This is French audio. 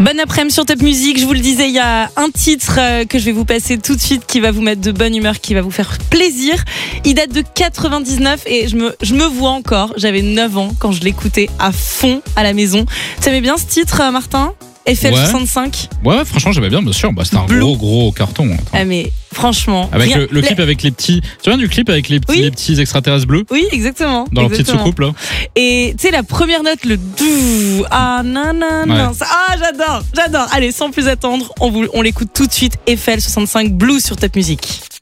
Bon après-midi sur Top Music. Je vous le disais, il y a un titre que je vais vous passer tout de suite qui va vous mettre de bonne humeur, qui va vous faire plaisir. Il date de 99 et je me vois encore. J'avais 9 ans quand je l'écoutais à fond à la maison. Tu aimais bien ce titre, Martin ? FL65. Ouais, franchement, j'aimais bien sûr. C'était un gros carton. Attends. Ah, mais franchement. Avec le clip avec les petits. Tu viens du clip avec les petits extraterrestres bleus ? Oui, exactement. Dans leur petite soucoupe, là. Et tu sais, la première note, le dou. Ah, nanana. Ouais. Ah, j'adore. Allez, sans plus attendre, on l'écoute tout de suite. FL65 Blue sur Top Music.